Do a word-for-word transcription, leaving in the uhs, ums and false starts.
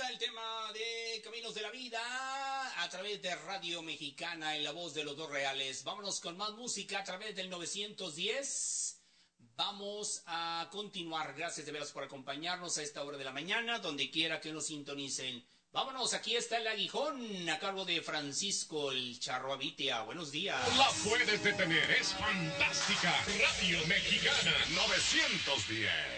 el tema de Caminos de la Vida a través de Radio Mexicana en la voz de los dos reales. Vámonos con más música a través del novecientos diez. Vamos a continuar. Gracias de veras por acompañarnos a esta hora de la mañana, donde quiera que nos sintonicen. Vámonos, aquí está el aguijón a cargo de Francisco el Charro Avitia. Buenos días. La puedes detener, es fantástica. Radio Mexicana novecientos diez.